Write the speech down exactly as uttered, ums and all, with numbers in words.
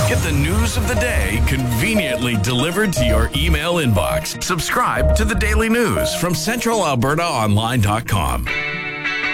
Get the news of the day conveniently delivered to your email inbox. Subscribe to the Daily News from Central Alberta Online dot com.